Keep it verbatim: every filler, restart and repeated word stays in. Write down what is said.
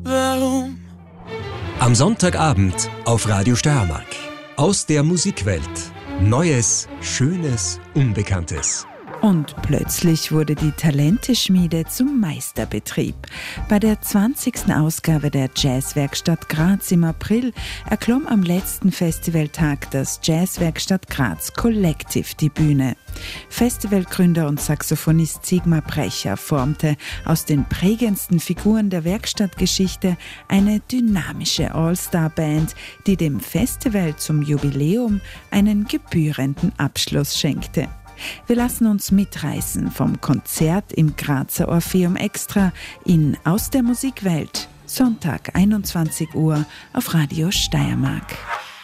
warum? Am Sonntagabend auf Radio Steiermark. Aus der Musikwelt. Neues, Schönes, Unbekanntes. Und plötzlich wurde die Talenteschmiede zum Meisterbetrieb. Bei der zwanzigsten Ausgabe der Jazzwerkstatt Graz im April erklomm am letzten Festivaltag das Jazzwerkstatt Graz Collective die Bühne. Festivalgründer und Saxophonist Sigmar Brecher formte aus den prägendsten Figuren der Werkstattgeschichte eine dynamische All-Star-Band, die dem Festival zum Jubiläum einen gebührenden Abschluss schenkte. Wir lassen uns mitreißen vom Konzert im Grazer Orpheum Extra in Aus der Musikwelt. Sonntag, einundzwanzig Uhr auf Radio Steiermark.